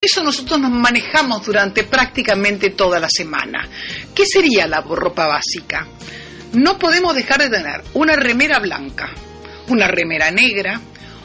Eso nosotros nos manejamos durante prácticamente toda la semana. ¿Qué sería la ropa básica? No podemos dejar de tener una remera blanca, una remera negra,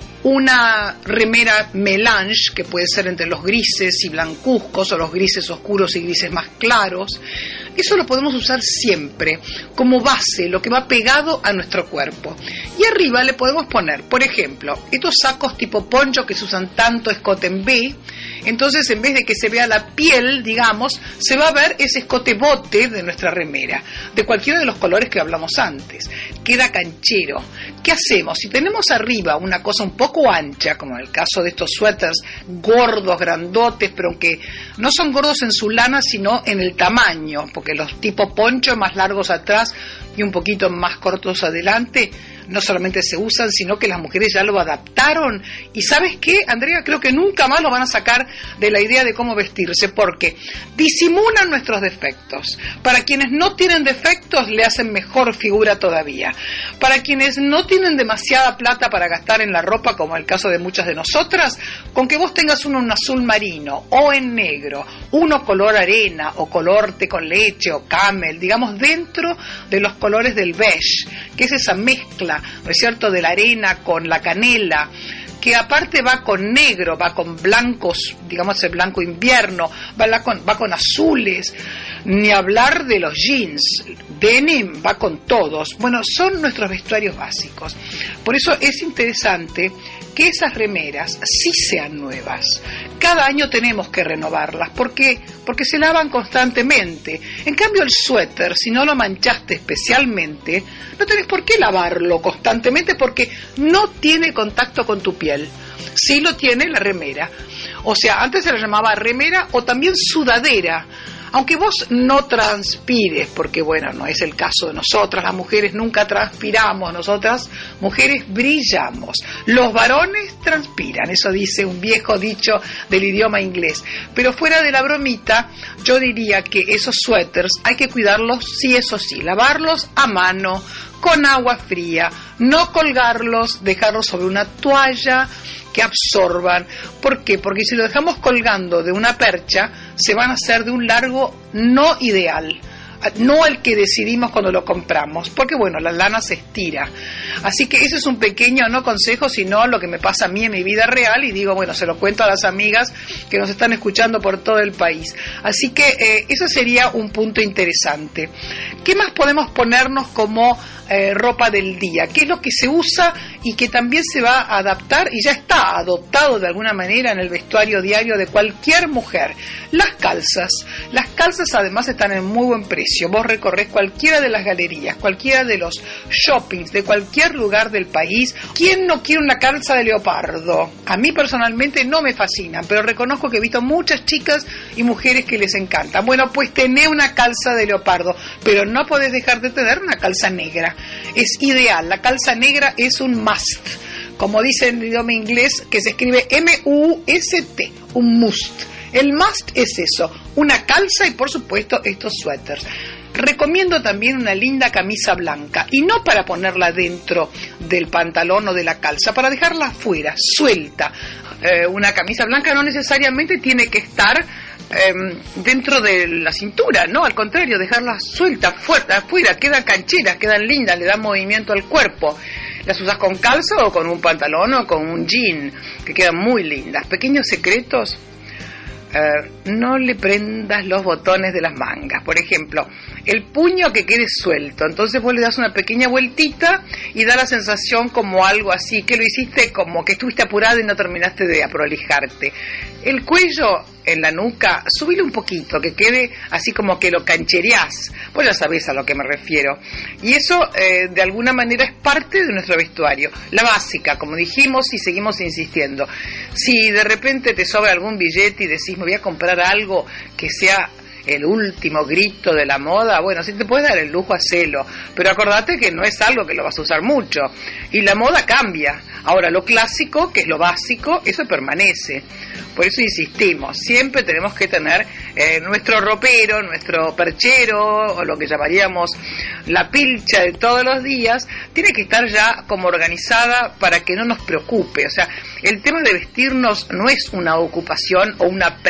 una remera melange, que puede ser entre los grises y blancuzcos, o los grises oscuros y grises más claros. Eso lo podemos usar siempre como base, lo que va pegado a nuestro cuerpo. Y arriba le podemos poner, por ejemplo, estos sacos tipo poncho que se usan tanto, escote en B. Entonces, en vez de que se vea la piel, digamos, se va a ver ese escote bote de nuestra remera, de cualquiera de los colores que hablamos antes. Queda canchero. ¿Qué hacemos? Si tenemos arriba una cosa un poco ancha, como en el caso de estos suéteres gordos, grandotes, pero aunque no son gordos en su lana, sino en el tamaño, porque los tipo poncho más largos atrás y un poquito más cortos adelante, no solamente se usan, sino que las mujeres ya lo adaptaron. Y ¿sabes qué, Andrea? Creo que nunca más lo van a sacar de la idea de cómo vestirse, porque disimulan nuestros defectos. Para quienes no tienen defectos, le hacen mejor figura todavía. Para quienes no tienen demasiada plata para gastar en la ropa, como el caso de muchas de nosotras, con que vos tengas uno en azul marino o en negro, uno color arena o color té con leche o camel, digamos dentro de los colores del beige, que es esa mezcla, ¿no es cierto?, de la arena con la canela, que aparte va con negro, va con blancos, digamos el blanco invierno, va con azules, ni hablar de los jeans, denim va con todos. Bueno, son nuestros vestuarios básicos. Por eso es interesante que esas remeras sí sean nuevas. Cada año tenemos que renovarlas. ¿Por qué? Porque se lavan constantemente. En cambio el suéter, si no lo manchaste especialmente, no tenés por qué lavarlo constantemente porque no tiene contacto con tu piel. Sí lo tiene la remera. O sea, antes se la llamaba remera o también sudadera. Aunque vos no transpires, porque bueno, no es el caso de nosotras, las mujeres nunca transpiramos, nosotras mujeres brillamos. Los varones transpiran, eso dice un viejo dicho del idioma inglés. Pero fuera de la bromita, yo diría que esos suéteres hay que cuidarlos sí, eso sí, lavarlos a mano, con agua fría, no colgarlos, dejarlos sobre una toalla que absorban. ¿Por qué? Porque si lo dejamos colgando de una percha, se van a hacer de un largo no ideal, no el que decidimos cuando lo compramos, porque bueno, la lana se estira. Así que ese es un pequeño no consejo, sino lo que me pasa a mí en mi vida real, y digo, bueno, se lo cuento a las amigas que nos están escuchando por todo el país. Así que eso sería un punto interesante. ¿Qué más podemos ponernos como ropa del día? ¿Qué es lo que se usa y que también se va a adaptar y ya está adoptado de alguna manera en el vestuario diario de cualquier mujer? Las calzas. Las calzas además están en muy buen precio. Vos recorres cualquiera de las galerías, cualquiera de los shoppings, de cualquier lugar del país. ¿Quién no quiere una calza de leopardo? A mí personalmente no me fascinan, pero reconozco que he visto muchas chicas y mujeres que les encantan. Bueno, pues tenés una calza de leopardo, pero no podés dejar de tener una calza negra. Es ideal, la calza negra es un must, como dice en el idioma inglés, que se escribe M-U-S-T, un must. El must es eso, una calza y por supuesto estos suéteres. Recomiendo también una linda camisa blanca, y no para ponerla dentro del pantalón o de la calza, para dejarla afuera, suelta. Una camisa blanca no necesariamente tiene que estar dentro de la cintura, no, al contrario, dejarlas sueltas, afuera, quedan cancheras, quedan lindas, le dan movimiento al cuerpo. Las usas con calza o con un pantalón o con un jean, que quedan muy lindas. Pequeños secretos: no le prendas los botones de las mangas. Por ejemplo, el puño que quede suelto, entonces vos le das una pequeña vueltita y da la sensación como algo así, que lo hiciste como que estuviste apurado y no terminaste de aprolijarte. El cuello en la nuca, subile un poquito, que quede así como que lo canchereás. Vos ya sabés a lo que me refiero. Y eso de alguna manera es parte de nuestro vestuario. La básica, como dijimos y seguimos insistiendo. Si de repente te sobra algún billete y decís, me voy a comprar algo que sea el último grito de la moda, bueno, si te puedes dar el lujo, hacelo, pero acordate que no es algo que lo vas a usar mucho, y la moda cambia. Ahora, lo clásico, que es lo básico, eso permanece. Por eso insistimos, siempre tenemos que tener nuestro ropero, nuestro perchero, o lo que llamaríamos la pilcha de todos los días, tiene que estar ya como organizada para que no nos preocupe. O sea, el tema de vestirnos no es una ocupación o una